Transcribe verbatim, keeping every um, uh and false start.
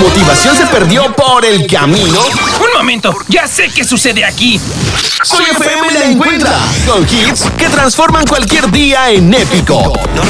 motivación se perdió por el camino? Un momento, ya sé qué sucede aquí. Soy F M la encuentra con hits que transforman cualquier día en épico.